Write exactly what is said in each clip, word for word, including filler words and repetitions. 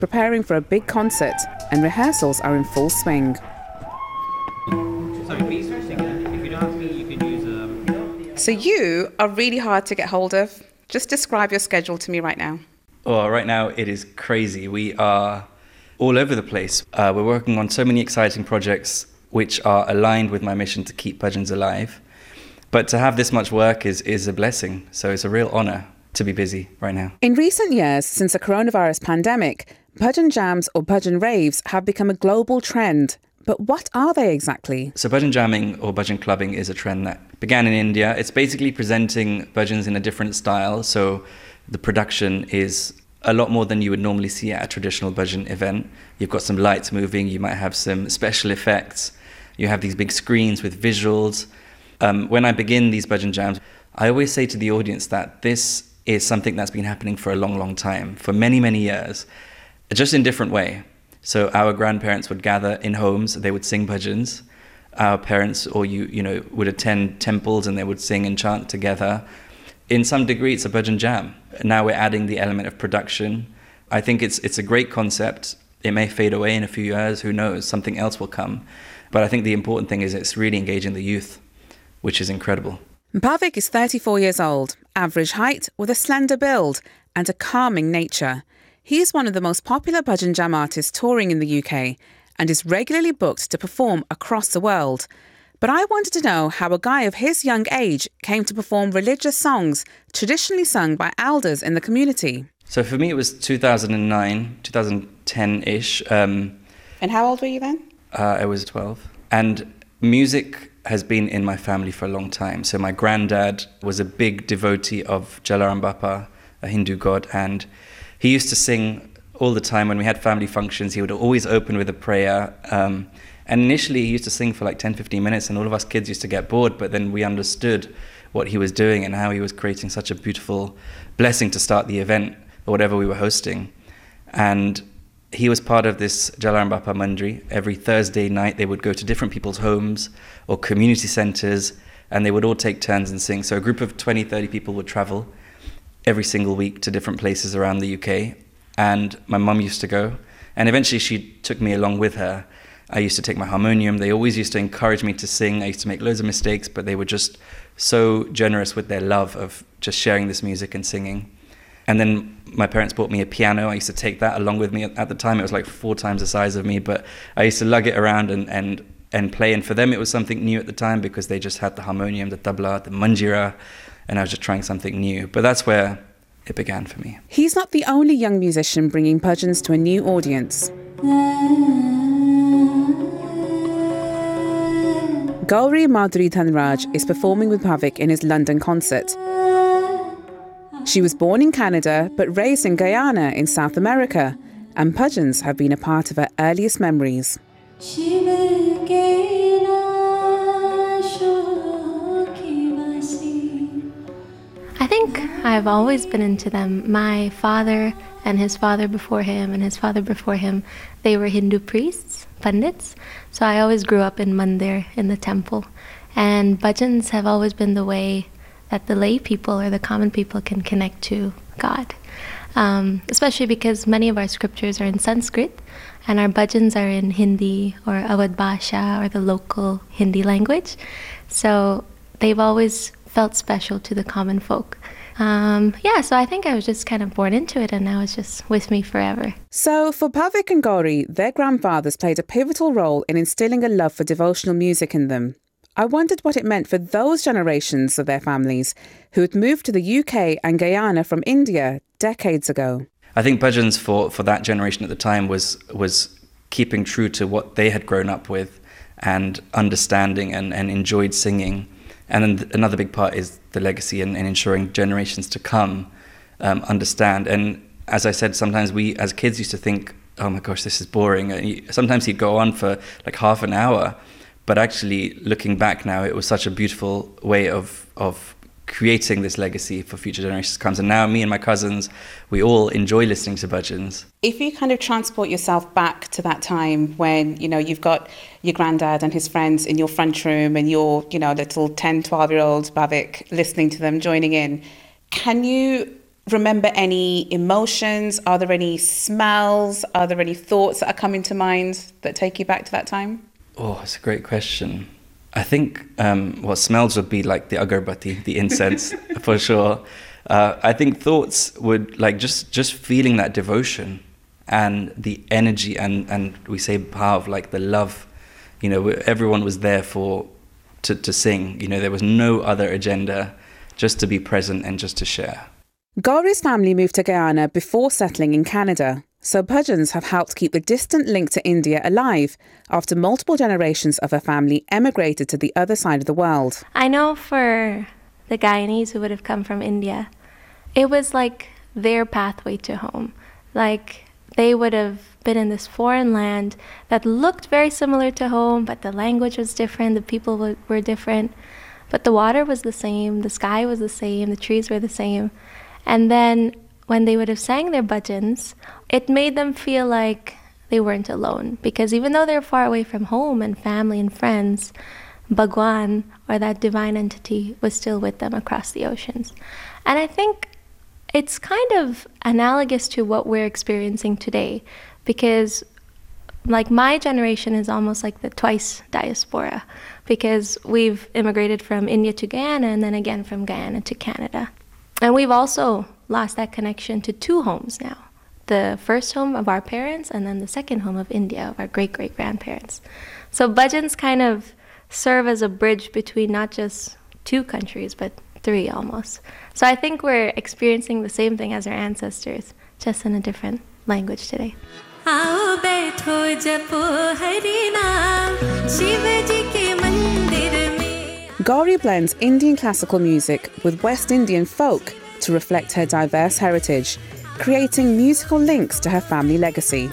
preparing for a big concert, and rehearsals are in full swing. Sorry, please first again. If you don't have me, you can use um So you are really hard to get hold of. Just describe your schedule to me right now. Oh, right now it is crazy. We are all over the place. Uh, we're working on so many exciting projects which are aligned with my mission to keep bhajans alive. But to have this much work is, is a blessing. So it's a real honour to be busy right now. In recent years, since the coronavirus pandemic, bhajan jams or bhajan raves have become a global trend. But what are they exactly? So bhajan jamming or bhajan clubbing is a trend that began in India. It's basically presenting bhajans in a different style. So the production is a lot more than you would normally see at a traditional bhajan event. You've got some lights moving, you might have some special effects, you have these big screens with visuals. Um, when I begin these bhajan jams, I always say to the audience that this is something that's been happening for a long, long time, for many, many years, just in a different way. So our grandparents would gather in homes, they would sing bhajans. Our parents or you, you know, would attend temples and they would sing and chant together. In some degree, it's a bhajan jam. Now we're adding the element of production. I think it's it's a great concept. It may fade away in a few years, who knows, something else will come. But I think the important thing is it's really engaging the youth, which is incredible. Bhavik is thirty-four years old, average height with a slender build and a calming nature. He's one of the most popular bhajan jam artists touring in the U K and is regularly booked to perform across the world. But I wanted to know how a guy of his young age came to perform religious songs traditionally sung by elders in the community. So for me, it was two thousand nine, two thousand ten-ish. Um, and how old were you then? Uh, I was twelve. And music has been in my family for a long time. So my granddad was a big devotee of Jalaram Bappa, a Hindu god, and he used to sing all the time when we had family functions. He would always open with a prayer. Um, and initially he used to sing for like ten, fifteen minutes and all of us kids used to get bored, but then we understood what he was doing and how he was creating such a beautiful blessing to start the event or whatever we were hosting. And he was part of this Jalaram Bappa Mandri. Every Thursday night they would go to different people's homes or community centres and they would all take turns and sing. So a group of twenty, thirty people would travel every single week to different places around the U K. And my mum used to go. And eventually she took me along with her. I used to take my harmonium. They always used to encourage me to sing. I used to make loads of mistakes, but they were just so generous with their love of just sharing this music and singing. And then my parents bought me a piano. I used to take that along with me. At the time, it was like four times the size of me, but I used to lug it around and, and, and play. And for them, it was something new at the time because they just had the harmonium, the tabla, the manjira, and I was just trying something new. But that's where it began for me. He's not the only young musician bringing bhajans to a new audience. Gauri Madhuri Dhanraj is performing with Bhavik in his London concert. She was born in Canada but raised in Guyana in South America, and bhajans have been a part of her earliest memories. I think I've always been into them. My father and his father before him and his father before him, they were Hindu priests, pandits. So I always grew up in mandir, in the temple. And bhajans have always been the way that the lay people or the common people can connect to God. Um, especially because many of our scriptures are in Sanskrit and our bhajans are in Hindi or Awadh Bhasha or the local Hindi language. So they've always felt special to the common folk. Um, yeah, so I think I was just kind of born into it and now it's just with me forever. So for Bhavik and Gauri, their grandfathers played a pivotal role in instilling a love for devotional music in them. I wondered what it meant for those generations of their families who had moved to the U K and Guyana from India decades ago. I think bhajans for, for that generation at the time was was keeping true to what they had grown up with and understanding and, and enjoyed singing. And then th- another big part is the legacy and, and ensuring generations to come um, understand. And as I said, sometimes we as kids used to think, oh my gosh, this is boring. And you, sometimes he'd go on for like half an hour. But actually, looking back now, it was such a beautiful way of of creating this legacy for future generations to come. And now me and my cousins, we all enjoy listening to bhajans. If you kind of transport yourself back to that time when, you know, you've got your granddad and his friends in your front room and your, you know, little ten, twelve-year-old Bhavik listening to them, joining in, can you remember any emotions? Are there any smells? Are there any thoughts that are coming to mind that take you back to that time? Oh, it's a great question. I think um, what smells would be like the agarbatti, the incense, for sure. Uh, I think thoughts would like just, just feeling that devotion and the energy and, and we say bhav, like the love. You know, everyone was there for to, to sing. You know, there was no other agenda, just to be present and just to share. Gauri's family moved to Guyana before settling in Canada. So bhajans have helped keep the distant link to India alive after multiple generations of her family emigrated to the other side of the world. I know for the Guyanese who would have come from India, it was like their pathway to home. Like they would have been in this foreign land that looked very similar to home, but the language was different, the people w- were different, but the water was the same, the sky was the same, the trees were the same. And then when they would have sang their bhajans, it made them feel like they weren't alone. Because even though they're far away from home and family and friends, Bhagwan, or that divine entity, was still with them across the oceans. And I think it's kind of analogous to what we're experiencing today. Because like my generation is almost like the twice diaspora. Because we've immigrated from India to Guyana and then again from Guyana to Canada. And we've also lost that connection to two homes now. The first home of our parents and then the second home of India, of our great-great-grandparents. So bhajans kind of serve as a bridge between not just two countries, but three almost. So I think we're experiencing the same thing as our ancestors, just in a different language today. Gauri blends Indian classical music with West Indian folk to reflect her diverse heritage, creating musical links to her family legacy.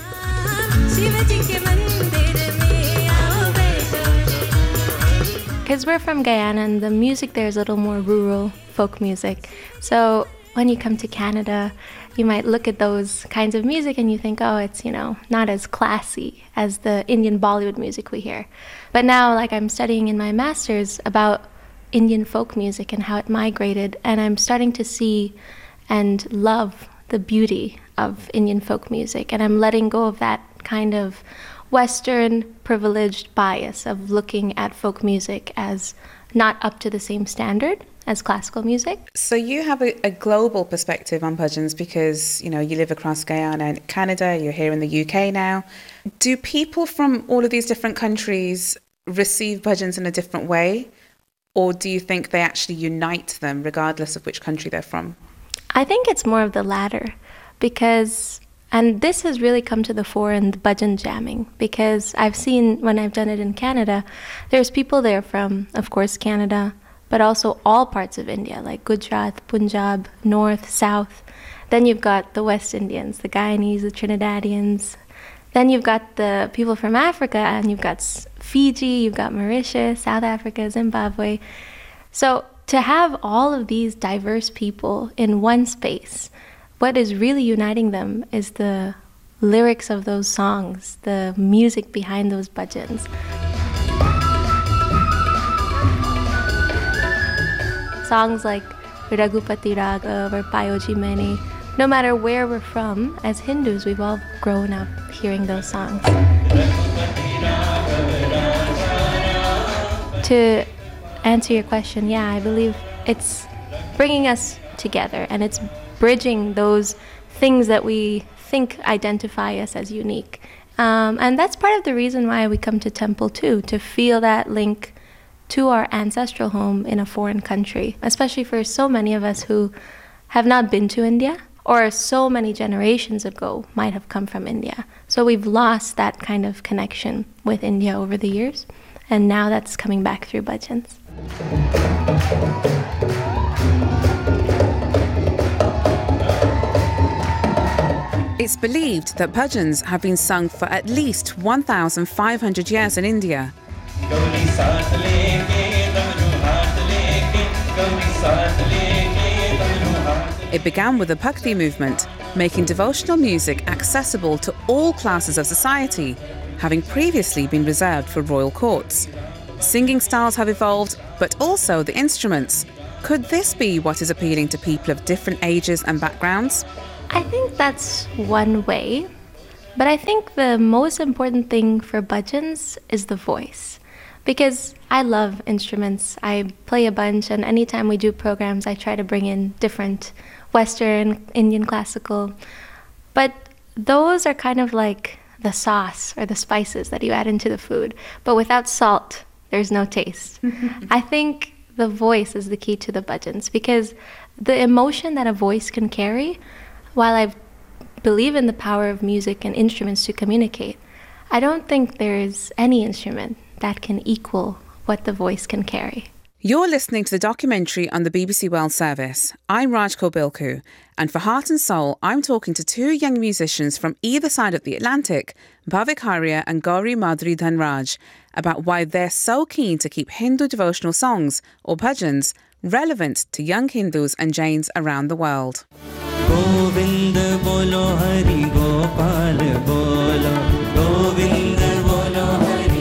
Because we're from Guyana and the music there is a little more rural folk music. So when you come to Canada, you might look at those kinds of music and you think, oh, it's, you know, not as classy as the Indian Bollywood music we hear. But now, like, I'm studying in my master's about Indian folk music and how it migrated, and I'm starting to see and love the beauty of Indian folk music, and I'm letting go of that kind of Western privileged bias of looking at folk music as not up to the same standard as classical music. So you have a, a global perspective on bhajans because, you know, you live across Guyana and Canada, you're here in the U K now. Do people from all of these different countries receive bhajans in a different way? Or do you think they actually unite them regardless of which country they're from? I think it's more of the latter because, and this has really come to the fore in the bhajan jamming, because I've seen when I've done it in Canada, there's people there from, of course, Canada, but also all parts of India, like Gujarat, Punjab, North, South. Then you've got the West Indians, the Guyanese, the Trinidadians. Then you've got the people from Africa, and you've got Fiji, you've got Mauritius, South Africa, Zimbabwe. So to have all of these diverse people in one space, what is really uniting them is the lyrics of those songs, the music behind those bhajans. Songs like Raghupati Raghav or Payoji Mani, no matter where we're from, as Hindus, we've all grown up hearing those songs. To answer your question, yeah, I believe it's bringing us together and it's bridging those things that we think identify us as unique. Um, and that's part of the reason why we come to temple too, to feel that link to our ancestral home in a foreign country, especially for so many of us who have not been to India or so many generations ago might have come from India. So we've lost that kind of connection with India over the years, and now that's coming back through bhajans. It's believed that bhajans have been sung for at least one thousand five hundred years in India. It began with the Bhakti movement, making devotional music accessible to all classes of society, having previously been reserved for royal courts. Singing styles have evolved, but also the instruments. Could this be what is appealing to people of different ages and backgrounds? I think that's one way, but I think the most important thing for bhajans is the voice. Because I love instruments, I play a bunch, and anytime we do programs, I try to bring in different Western, Indian classical. But those are kind of like the sauce or the spices that you add into the food. But without salt, there's no taste. I think the voice is the key to the bhajans, because the emotion that a voice can carry, while I believe in the power of music and instruments to communicate, I don't think there's any instrument that can equal what the voice can carry. You're listening to the documentary on the B B C World Service. I'm Raj Kobilku, and for Heart and Soul, I'm talking to two young musicians from either side of the Atlantic, Bhavik Haria and Gauri Madhuri Dhanraj, about why they're so keen to keep Hindu devotional songs, or bhajans, relevant to young Hindus and Jains around the world. Govinda bolo Hari Gopal bolo, Govinda bolo Hari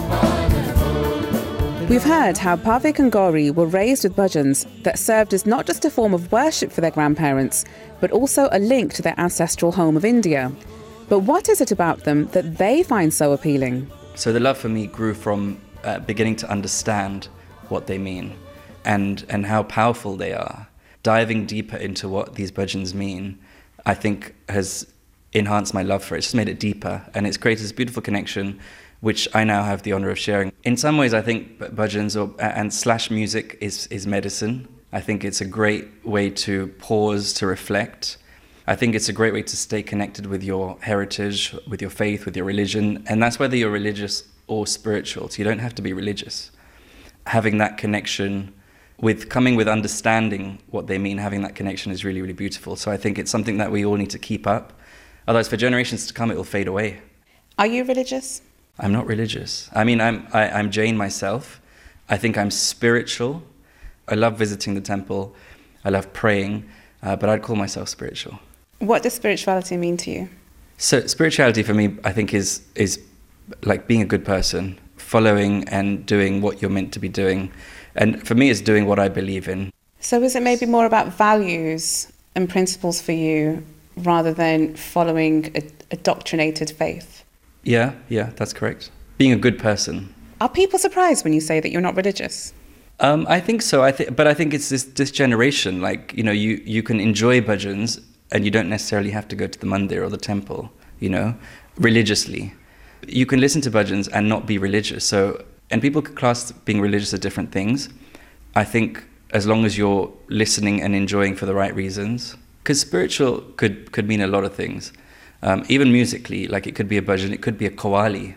Gopal bolo. We've heard how Bhavik and Gauri were raised with bhajans that served as not just a form of worship for their grandparents, but also a link to their ancestral home of India. But what is it about them that they find so appealing? So the love for me grew from uh, beginning to understand what they mean and, and how powerful they are. Diving deeper into what these bhajans mean, I think has enhanced my love for it. It's just made it deeper, and it's created this beautiful connection, which I now have the honor of sharing. In some ways, I think bhajans or, and slash music is, is medicine. I think it's a great way to pause, to reflect. I think it's a great way to stay connected with your heritage, with your faith, with your religion, and that's whether you're religious or spiritual. So you don't have to be religious. Having that connection with coming with understanding what they mean, having that connection is really, really beautiful. So I think it's something that we all need to keep up. Otherwise, for generations to come, it will fade away. Are you religious? I'm not religious. I mean, I'm I, I'm Jain myself. I think I'm spiritual. I love visiting the temple. I love praying, uh, but I'd call myself spiritual. What does spirituality mean to you? So spirituality for me, I think, is is like being a good person, following and doing what you're meant to be doing. And for me, it's doing what I believe in. So is it maybe more about values and principles for you rather than following a, a doctrinated faith? Yeah, yeah, that's correct. Being a good person. Are people surprised when you say that you're not religious? Um, I think so. I think, but I think it's this, this generation. Like, you know, you, you can enjoy bhajans and you don't necessarily have to go to the mandir or the temple, you know, religiously. You can listen to bhajans and not be religious. So, and people could class being religious as different things. I think as long as you're listening and enjoying for the right reasons, because spiritual could, could mean a lot of things. Um, even musically, like it could be a bhajan, it could be a qawwali.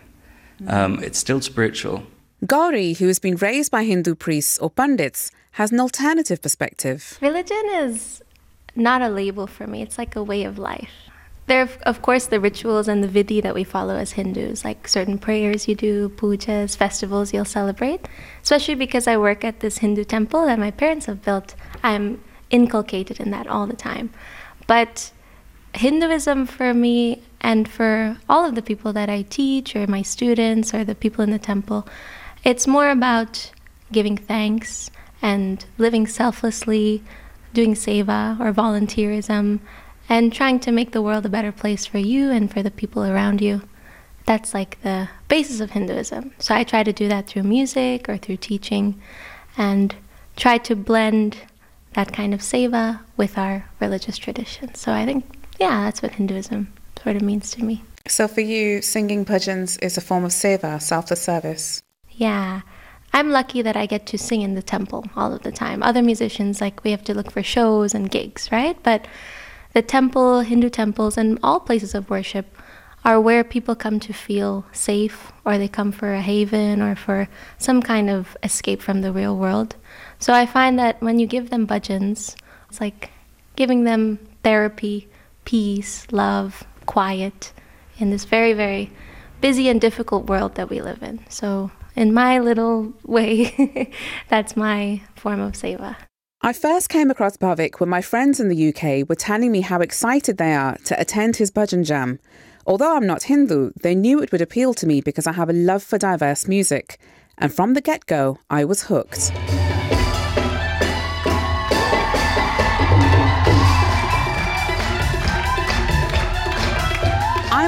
Um, it's still spiritual. Gauri, who has been raised by Hindu priests or pandits, has an alternative perspective. Religion is not a label for me. It's like a way of life. There are, of course, the rituals and the vidhi that we follow as Hindus, like certain prayers you do, pujas, festivals you'll celebrate. Especially because I work at this Hindu temple that my parents have built, I'm inculcated in that all the time. But Hinduism for me and for all of the people that I teach or my students or the people in the temple, it's more about giving thanks and living selflessly, doing seva or volunteerism, and trying to make the world a better place for you and for the people around you. That's like the basis of Hinduism. So I try to do that through music or through teaching and try to blend that kind of seva with our religious tradition. So I think, yeah, that's what Hinduism sort of means to me. So for you, singing bhajans is a form of seva, selfless service? Yeah. I'm lucky that I get to sing in the temple all of the time. Other musicians, like, we have to look for shows and gigs, right? But the temple, Hindu temples, and all places of worship are where people come to feel safe, or they come for a haven or for some kind of escape from the real world. So I find that when you give them bhajans, it's like giving them therapy, peace, love, quiet in this very, very busy and difficult world that we live in. So in my little way, that's my form of seva. I first came across Bhavik when my friends in the U K were telling me how excited they are to attend his bhajan jam. Although I'm not Hindu, they knew it would appeal to me because I have a love for diverse music. And from the get-go, I was hooked.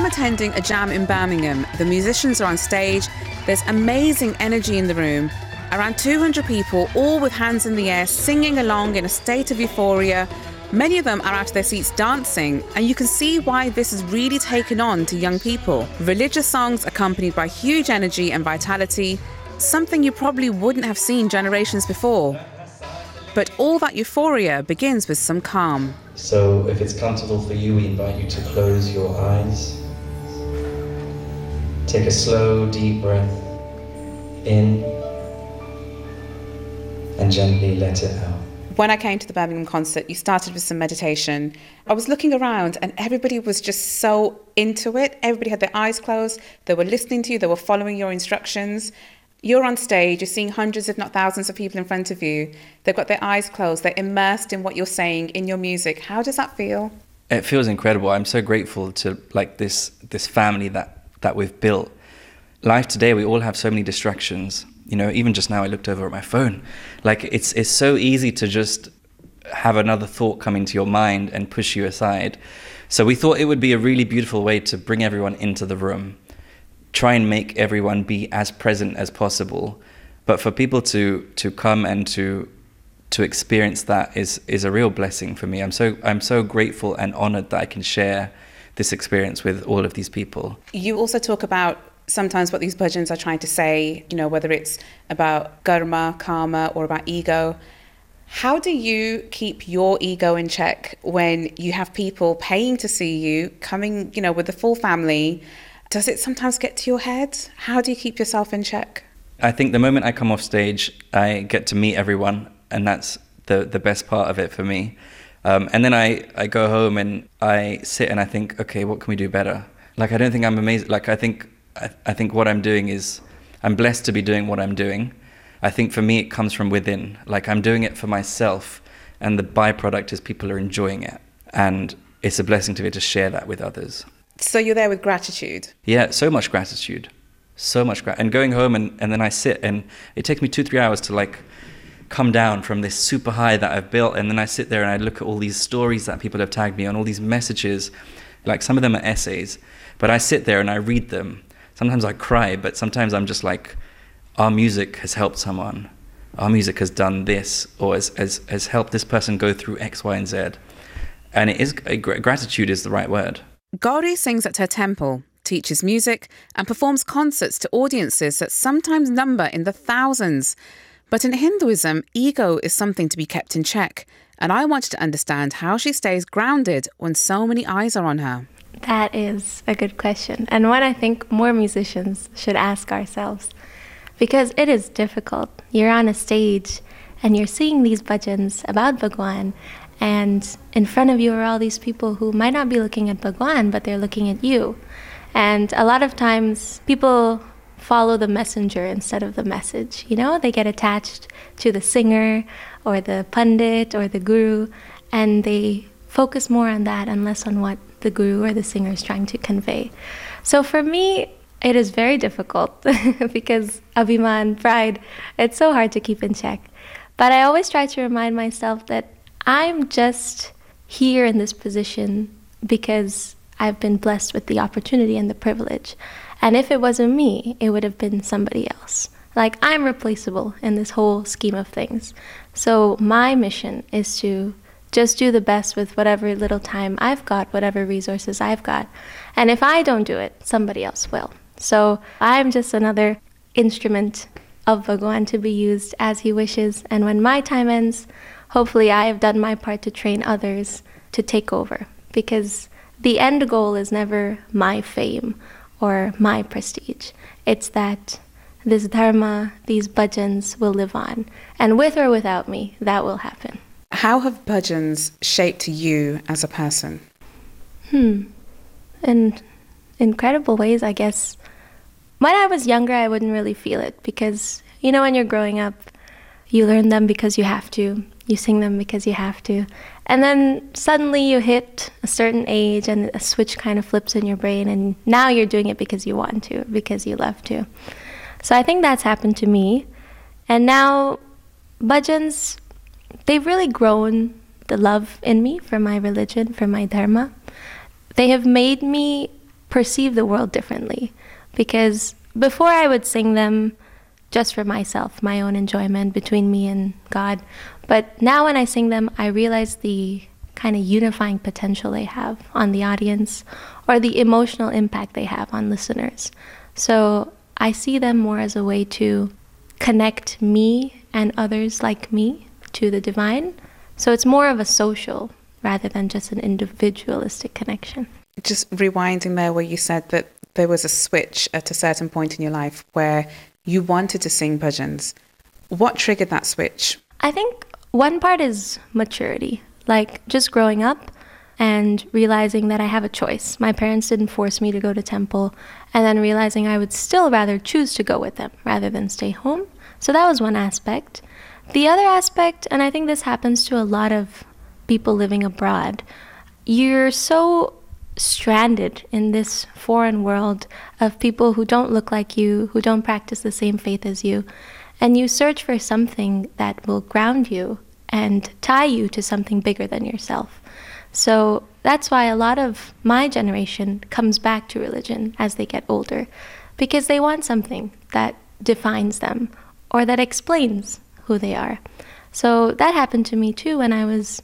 I'm attending a jam in Birmingham. The musicians are on stage. There's amazing energy in the room. Around two hundred people, all with hands in the air, singing along in a state of euphoria. Many of them are out of their seats dancing, and you can see why this has really taken on to young people. Religious songs accompanied by huge energy and vitality, something you probably wouldn't have seen generations before. But all that euphoria begins with some calm. So if it's comfortable for you, we invite you to close your eyes. Take a slow, deep breath in and gently let it out. When I came to the Birmingham concert, you started with some meditation. I was looking around and everybody was just so into it. Everybody had their eyes closed. They were listening to you. They were following your instructions. You're on stage, you're seeing hundreds, if not thousands of people in front of you. They've got their eyes closed. They're immersed in what you're saying, in your music. How does that feel? It feels incredible. I'm so grateful to like this this family that, that we've built. Life today, we all have so many distractions. You know, even just now I looked over at my phone. Like it's it's so easy to just have another thought come into your mind and push you aside. So we thought it would be a really beautiful way to bring everyone into the room. Try and make everyone be as present as possible, but for people to to come and to to experience that is is a real blessing for me. I'm so I'm so grateful and honored that I can share this experience with all of these people. You also talk about sometimes what these bhajans are trying to say, you know, whether it's about karma, karma, or about ego. How do you keep your ego in check when you have people paying to see you, coming, you know, with the full family? Does it sometimes get to your head? How do you keep yourself in check? I think the moment I come off stage, I get to meet everyone, and that's the, the best part of it for me. Um, and then I, I go home and I sit and I think, okay, what can we do better? Like, I don't think I'm amazing. Like, I think, I, I think what I'm doing is, I'm blessed to be doing what I'm doing. I think for me, it comes from within. Like, I'm doing it for myself, and the byproduct is people are enjoying it. And it's a blessing to be able to share that with others. So you're there with gratitude? Yeah, so much gratitude. So much gratitude. And going home and, and then I sit and it takes me two, three hours to like come down from this super high that I've built. And then I sit there and I look at all these stories that people have tagged me on, all these messages. Like some of them are essays, but I sit there and I read them. Sometimes I cry, but sometimes I'm just like, our music has helped someone. Our music has done this, or has, has, has helped this person go through X, Y, and Z. And it is, gratitude is the right word. Gauri sings at her temple, teaches music, and performs concerts to audiences that sometimes number in the thousands. But in Hinduism, ego is something to be kept in check. And I wanted to understand how she stays grounded when so many eyes are on her. That is a good question, and one I think more musicians should ask ourselves. Because it is difficult. You're on a stage and you're singing these bhajans about Bhagwan, and in front of you are all these people who might not be looking at Bhagwan, but they're looking at you. And a lot of times people follow the messenger instead of the message. You know, they get attached to the singer or the pundit or the guru, and they focus more on that and less on what the guru or the singer is trying to convey. So for me, it is very difficult because Abhiman, pride, it's so hard to keep in check. But I always try to remind myself that I'm just here in this position because I've been blessed with the opportunity and the privilege. And if it wasn't me, it would have been somebody else. Like, I'm replaceable in this whole scheme of things. So my mission is to just do the best with whatever little time I've got, whatever resources I've got. And if I don't do it, somebody else will. So I'm just another instrument of Bhagwan to be used as he wishes. And when my time ends, hopefully I have done my part to train others to take over. Because the end goal is never my fame or my prestige. It's that this dharma, these bhajans will live on. And with or without me, that will happen. How have bhajans shaped you as a person? Hmm. In incredible ways, I guess. When I was younger, I wouldn't really feel it because, you know, when you're growing up, you learn them because you have to. You sing them because you have to. And then suddenly you hit a certain age and a switch kind of flips in your brain, and now you're doing it because you want to, because you love to. So I think that's happened to me. And now bhajans, they've really grown the love in me for my religion, for my dharma. They have made me perceive the world differently. Because before I would sing them just for myself, my own enjoyment between me and God. But now when I sing them, I realize the kind of unifying potential they have on the audience, or the emotional impact they have on listeners. So I see them more as a way to connect me and others like me to the divine. So it's more of a social rather than just an individualistic connection. Just rewinding there where you said that there was a switch at a certain point in your life where you wanted to sing bhajans. What triggered that switch? I think one part is maturity, like just growing up and realizing that I have a choice. My parents didn't force me to go to temple, and then realizing I would still rather choose to go with them rather than stay home. So that was one aspect. The other aspect, and I think this happens to a lot of people living abroad, you're so stranded in this foreign world of people who don't look like you, who don't practice the same faith as you, and you search for something that will ground you and tie you to something bigger than yourself. So that's why a lot of my generation comes back to religion as they get older, because they want something that defines them or that explains who they are. So that happened to me too when I was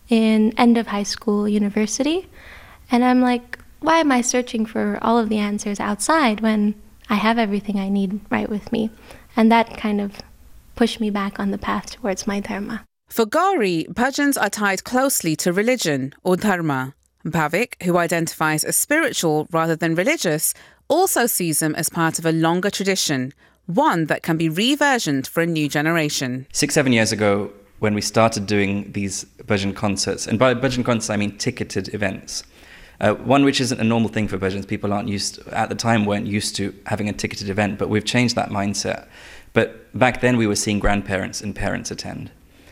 in end of high school, university. And I'm like, why am I searching for all of the answers outside when I have everything I need right with me? And that kind of pushed me back on the path towards my dharma. For Gauri, bhajans are tied closely to religion or dharma. Bhavik, who identifies as spiritual rather than religious, also sees them as part of a longer tradition, one that can be reversioned for a new generation. Six, seven years ago, when we started doing these bhajan concerts, and by bhajan concerts I mean ticketed events, Uh, one which isn't a normal thing for bhajans. People aren't used to, at the time weren't used to having a ticketed event, but we've changed that mindset. But back then we were seeing grandparents and parents attend,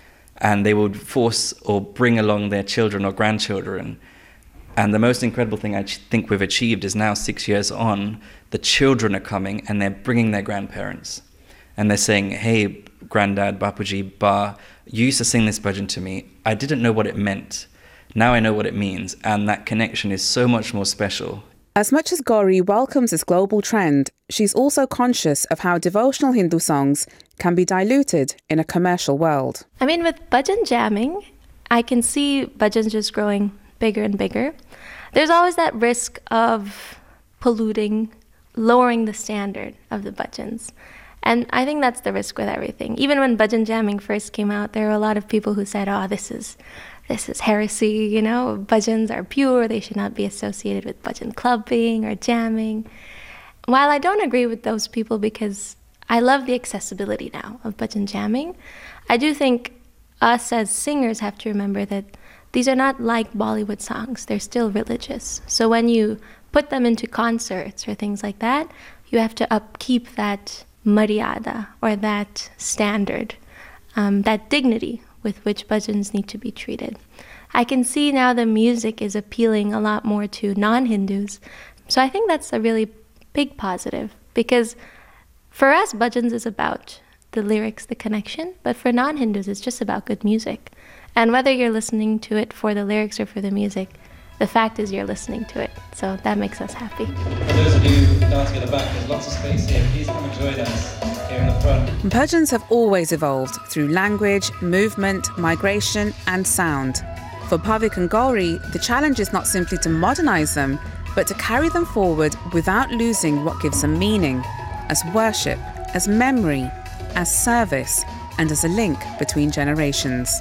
and they would force or bring along their children or grandchildren. And the most incredible thing I think we've achieved is now, six years on, the children are coming and they're bringing their grandparents. And they're saying, hey, Granddad, Bapuji, Ba, you used to sing this bhajan to me. I didn't know what it meant. Now I know what it means, and that connection is so much more special. As much as Gauri welcomes this global trend, she's also conscious of how devotional Hindu songs can be diluted in a commercial world. I mean, with bhajan jamming, I can see bhajans just growing bigger and bigger. There's always that risk of polluting, lowering the standard of the bhajans. And I think that's the risk with everything. Even when bhajan jamming first came out, there were a lot of people who said, oh, this is... This is heresy, you know, bhajans are pure, they should not be associated with bhajan clubbing or jamming. While I don't agree with those people because I love the accessibility now of bhajan jamming, I do think us as singers have to remember that these are not like Bollywood songs, they're still religious. So when you put them into concerts or things like that, you have to upkeep that maryada or that standard, um, that dignity with which bhajans need to be treated. I can see now the music is appealing a lot more to non-Hindus. So I think that's a really big positive, because for us, bhajans is about the lyrics, the connection, but for non-Hindus, it's just about good music. And whether you're listening to it for the lyrics or for the music, the fact is you're listening to it. So that makes us happy. For those of you dancing at the back, there's lots of space here. Please come and join us here in the front. Bhajans have always evolved through language, movement, migration and sound. For Bhavik and Gauri, the challenge is not simply to modernise them, but to carry them forward without losing what gives them meaning, as worship, as memory, as service, and as a link between generations.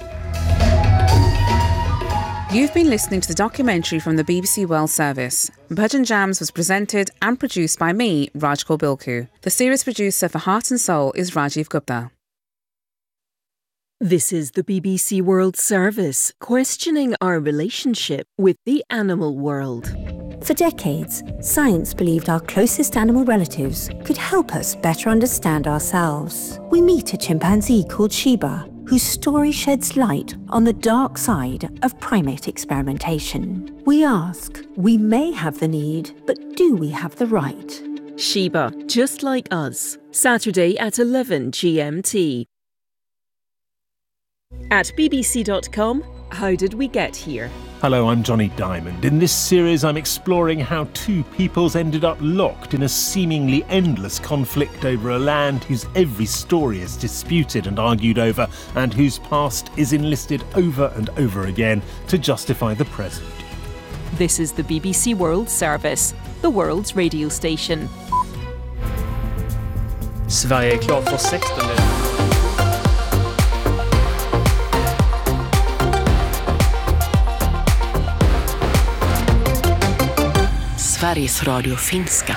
You've been listening to the documentary from the B B C World Service. Bhajan Jams was presented and produced by me, Raj Bilku. The series producer for Heart and Soul is Rajiv Gupta. This is the B B C World Service, questioning our relationship with the animal world. For decades, science believed our closest animal relatives could help us better understand ourselves. We meet a chimpanzee called Shiba, whose story sheds light on the dark side of primate experimentation. We ask, we may have the need, but do we have the right? Shiba, just like us. Saturday at eleven G M T. At b b c dot com, how did we get here? Hello, I'm Johnny Diamond. In this series, I'm exploring how two peoples ended up locked in a seemingly endless conflict over a land whose every story is disputed and argued over, and whose past is enlisted over and over again to justify the present. This is the B B C World Service, the world's radio station. Sverige är klart för sextonde. Sveriges Radio Finska.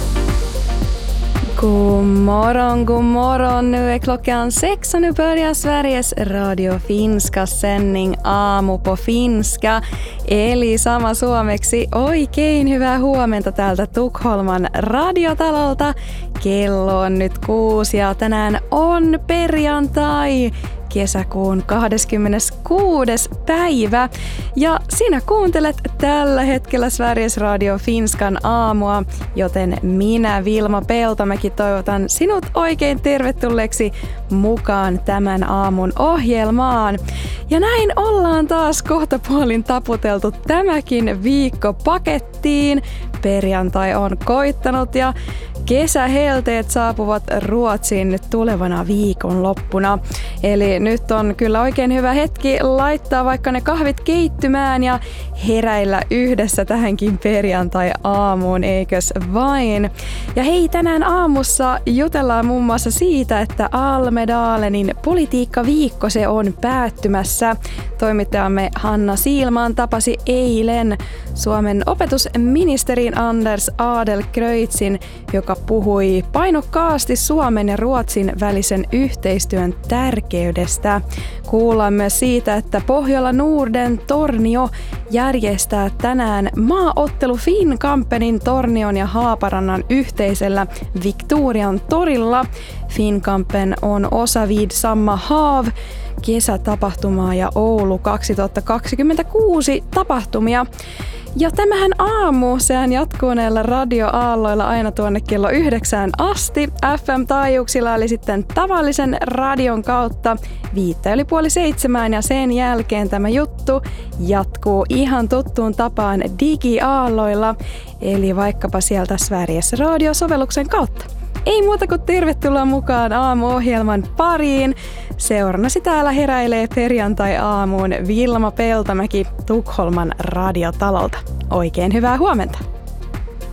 God morgon, god morgon. Nu är klockan sex och nu börjar Sveriges Radio Finska sändning Aamu på finska. Eli sama suomeksi. Oikein hyvää huomenta täältä Tukholman radiotalolta. Kello on nyt kuusi ja tänään on perjantai. Kesäkuun kahdeskymmeneskuudes päivä. Ja sinä kuuntelet tällä hetkellä Sveriges Radio Finskan aamua, joten minä Vilma Peltomäki toivotan sinut oikein tervetulleeksi mukaan tämän aamun ohjelmaan. Ja näin ollaan taas kohtapuolin taputeltu tämäkin viikko pakettiin. Perjantai on koittanut ja kesähelteet saapuvat Ruotsiin nyt tulevana viikonloppuna. Eli nyt on kyllä oikein hyvä hetki laittaa vaikka ne kahvit keittymään ja heräillä yhdessä tähänkin perjantai-aamuun, eikös vain? Ja hei, tänään aamussa jutellaan muun muassa siitä, että Almedalenin politiikkaviikko se on päättymässä. Toimittajamme Hanna Siilman tapasi eilen Suomen opetusministerin Anders Adlercreutzin, joka puhui painokkaasti Suomen ja Ruotsin välisen yhteistyön tärkeydestä. Kuullaan myös siitä, että Pohjola Norden Tornio järjestää tänään maaottelu Finnkampenin Tornion ja Haaparannan yhteisellä Victorian torilla. Finnkampen on osa vid samma hav kesätapahtumaa ja Oulu kaksituhattakaksikymmentäkuusi tapahtumia. Ja tämähän aamu, sehän jatkuu näillä radioaalloilla aina tuonne kello yhdeksään asti F M-taajuuksilla, eli sitten tavallisen radion kautta viittä yli puoli seitsemään, ja sen jälkeen tämä juttu jatkuu ihan tuttuun tapaan digiaalloilla, eli vaikkapa sieltä Sveriges Radio-sovelluksen kautta. Ei muuta kuin tervetuloa mukaan aamuohjelman pariin. Seurannasi täällä heräilee perjantai-aamuun Vilma Peltomäki Tukholman radiotalolta. Oikein hyvää huomenta!